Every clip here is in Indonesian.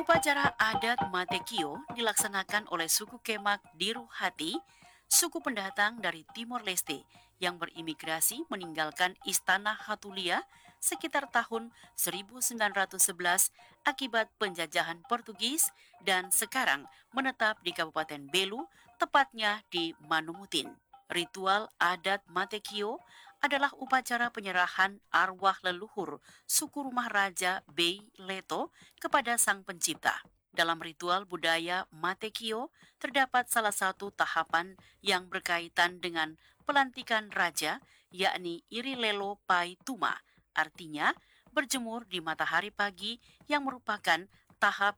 Upacara adat Matekio dilaksanakan oleh suku Kemak Diruhati, suku pendatang dari Timor Leste yang berimigrasi meninggalkan Istana Hatulia sekitar tahun 1911 akibat penjajahan Portugis dan sekarang menetap di Kabupaten Belu, tepatnya di Manumutin. Ritual adat Matekio adalah upacara penyerahan arwah leluhur suku rumah Raja Bey Leto kepada Sang Pencipta. Dalam ritual budaya Matekio, terdapat salah satu tahapan yang berkaitan dengan pelantikan raja, yakni Irilelo Pai Tuma, artinya berjemur di matahari pagi yang merupakan tahap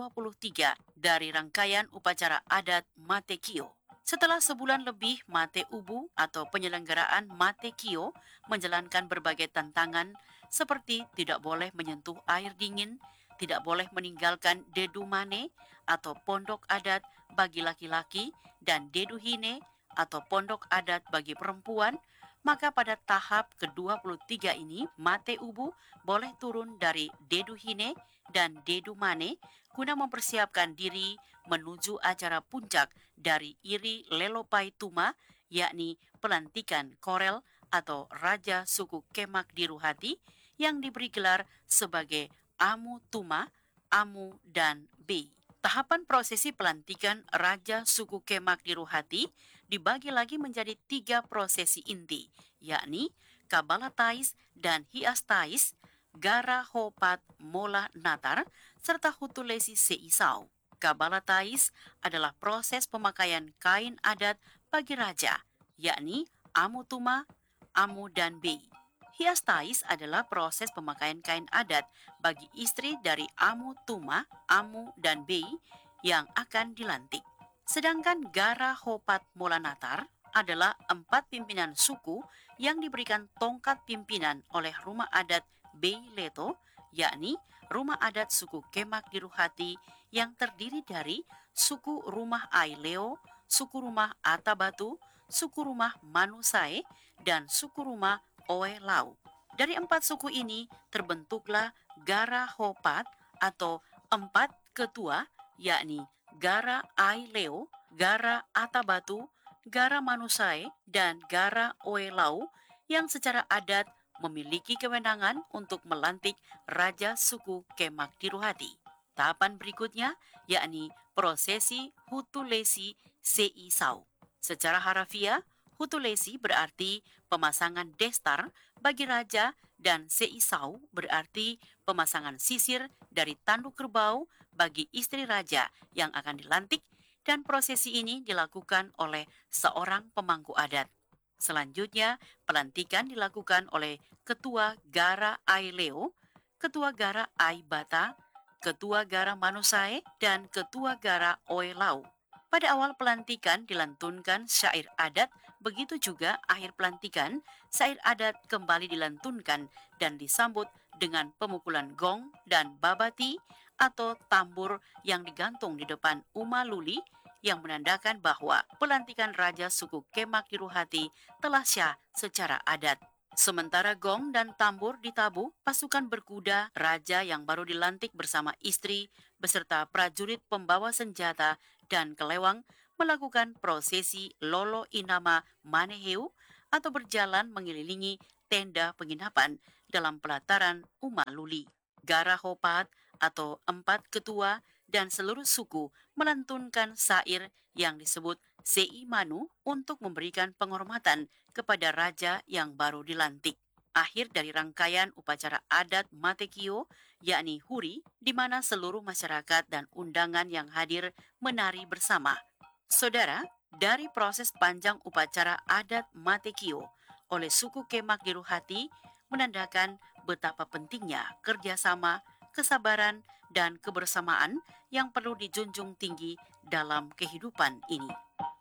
ke-23 dari rangkaian upacara adat Matekio. Setelah sebulan lebih Mate Ubu atau penyelenggaraan Mate Kio menjalankan berbagai tantangan seperti tidak boleh menyentuh air dingin, tidak boleh meninggalkan Dedu Mane atau pondok adat bagi laki-laki dan Dedu Hine atau pondok adat bagi perempuan, maka pada tahap ke-23 ini Mate Ubu boleh turun dari Dedu Hine dan Dedu Mane guna mempersiapkan diri menuju acara puncak dari Iri Lelopai Tuma, yakni pelantikan Korel atau Raja Suku Kemak Diruhati yang diberi gelar sebagai Amu Tuma, Amu, dan Bey. Tahapan prosesi pelantikan Raja Suku Kemak Diruhati dibagi lagi menjadi 3 prosesi inti, yakni Kabala Tais dan Hias Tais, Gara Hopat Mola Natar, serta Hutulesi Seisau. Kabala Tais adalah proses pemakaian kain adat bagi raja, yakni Amu Tuma, Amu, dan Bey. Hias Tais adalah proses pemakaian kain adat bagi istri dari Amu Tuma, Amu, dan Bey yang akan dilantik. Sedangkan Gara Hopat Molanatar adalah 4 pimpinan suku yang diberikan tongkat pimpinan oleh rumah adat Bey Leto, yakni rumah adat suku Kemak Diruhati yang terdiri dari suku rumah Aileo, suku rumah Atabatu, suku rumah Manusai, dan suku rumah Oe Lau. Dari 4 suku ini terbentuklah Gara Hopat atau 4 ketua, yakni Gara Aileo, Gara Atabatu, Gara Manusai, dan Gara Oe Lau yang secara adat memiliki kewenangan untuk melantik Raja Suku Kemak Diruhati. Tahapan berikutnya yakni prosesi Hutulesi Seisau. Secara harafiah, Hutulesi berarti pemasangan destar bagi raja dan Seisau berarti pemasangan sisir dari tanduk kerbau bagi istri raja yang akan dilantik, dan prosesi ini dilakukan oleh seorang pemangku adat. Selanjutnya, pelantikan dilakukan oleh Ketua Gara Aileo, Ketua Gara Aibata, Ketua Gara Manusai, dan Ketua Gara Oelau. Pada awal pelantikan dilantunkan syair adat, begitu juga akhir pelantikan, syair adat kembali dilantunkan dan disambut dengan pemukulan gong dan babati atau tambur yang digantung di depan Uma Luli yang menandakan bahwa pelantikan Raja Suku Kemak Diruhati telah syah secara adat. Sementara gong dan tambur ditabuh, pasukan berkuda raja yang baru dilantik bersama istri beserta prajurit pembawa senjata dan kelewang melakukan prosesi Lolo Inama Maneheu atau berjalan mengelilingi tenda penginapan dalam pelataran Uma Luli. Gara Hopat atau 4 ketua dan seluruh suku melantunkan syair yang disebut Sei Manu untuk memberikan penghormatan kepada raja yang baru dilantik. Akhir dari rangkaian upacara adat Matekio, yakni Huri, di mana seluruh masyarakat dan undangan yang hadir menari bersama. Saudara, dari proses panjang upacara adat Matekio oleh suku Kemak Diruhati menandakan betapa pentingnya kerjasama, kesabaran, dan kebersamaan yang perlu dijunjung tinggi dalam kehidupan ini.